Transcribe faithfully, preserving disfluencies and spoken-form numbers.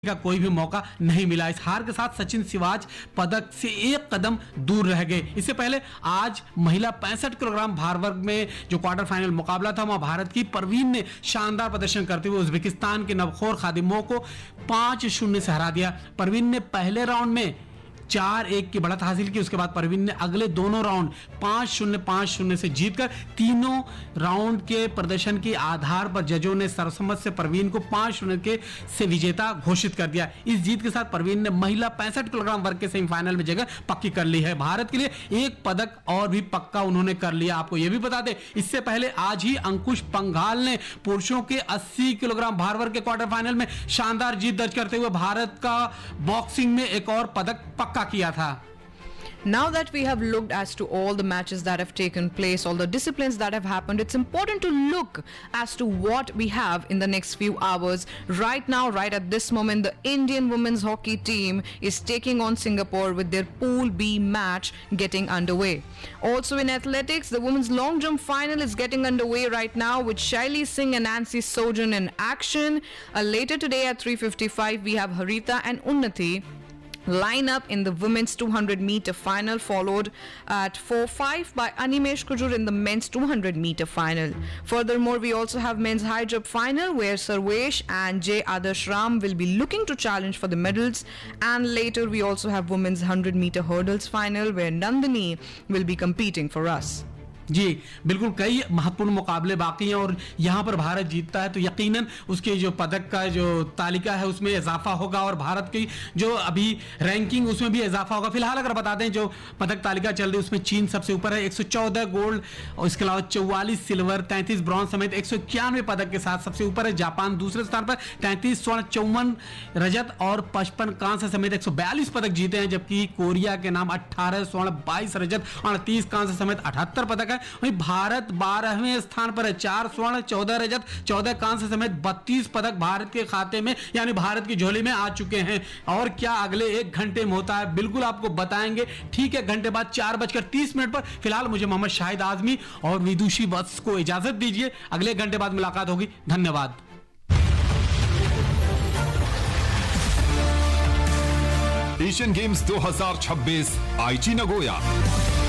का कोई भी मौका नहीं मिला। इस हार के साथ सचिन सिवाच पदक से एक कदम दूर रह गए। इससे पहले आज महिला पैंसठ किलोग्राम भार वर्ग में जो क्वार्टर फाइनल मुकाबला था, वहां भारत की परवीन ने शानदार प्रदर्शन करते हुए उज्बेकिस्तान के नवखोर खादिमों को पांच शून्य से हरा दिया। परवीन ने पहले राउंड में चार एक की बढ़त हासिल की। उसके बाद परवीन ने अगले दोनों राउंड पांच शून्य पांच शून्य से जीतकर तीनों राउंड के प्रदर्शन के आधार पर जजों ने सर्वसम्मत से परवीन को पांच शून्य के से विजेता घोषित कर दिया। इस जीत के साथ परवीन ने महिला पैंसठ किलोग्राम वर्ग के सेमीफाइनल में जगह पक्की कर ली है। भारत के लिए एक पदक और भी पक्का उन्होंने कर लिया। आपको यह भी बता दें, इससे पहले आज ही अंकुश पंघाल ने पुरुषों के अस्सी किलोग्राम भार वर्ग के क्वार्टर फाइनल में शानदार जीत दर्ज करते हुए भारत का बॉक्सिंग में एक और पदक पक्का किया था। Now that we have looked as to all the matches that have taken place, all the disciplines that have happened, it's important to look as to what we have in the next few hours. Right now, right at this moment, the Indian women's hockey team is taking on Singapore with their Pool B match getting underway. Also in athletics, the women's long jump final is getting underway right now with Shaili Singh and Nancy Sojan in action. Uh, later today at three fifty-five, we have Harita and Unnati line up in the women's two hundred meter final, followed at four five by Animesh Kujur in the men's two hundred meter final. Furthermore, we also have men's high jump final where Sarvesh and Jay Adarsh Ram will be looking to challenge for the medals, and later we also have women's one hundred meter hurdles final where Nandini will be competing for us. जी बिल्कुल, कई महत्वपूर्ण मुकाबले बाकी हैं और यहां पर भारत जीतता है तो यकीनन उसके जो पदक का जो तालिका है उसमें इजाफा होगा और भारत की जो अभी रैंकिंग उसमें भी इजाफा होगा। फिलहाल अगर बता दें जो पदक तालिका चल रही है उसमें चीन सबसे ऊपर है एक सौ चौदह गोल्ड और इसके अलावा चौवालीस सिल्वर तैंतीस ब्रॉन्ज समेत एक सौ इक्यानवे पदक के साथ सबसे ऊपर है। जापान दूसरे स्थान पर तैंतीस स्वर्ण चौवन रजत और पचपन कांस्य समेत एक सौ बयालीस पदक जीते हैं, जबकि कोरिया के नाम अट्ठारह स्वर्ण बाईस रजत और अड़तीस कांस्य समेत अठहत्तर पदक है। वहीं भारत बारहवें स्थान पर है, चार स्वर्ण चौदह रजत चौदह कांस्य समेत बत्तीस पदक भारत के खाते में यानी भारत की झोली में आ चुके हैं। और क्या अगले एक घंटे में होता है बिल्कुल आपको बताएंगे। ठीक है, घंटे बाद चार बजकर तीस मिनट पर। फिलहाल मुझे मोहम्मद शाहिद आजमी और विदुषी वत्स को इजाजत दीजिए, अगले घंटे बाद मुलाकात होगी। धन्यवाद। एशियन गेम्स दो हज़ार छब्बीस आईची नगोया।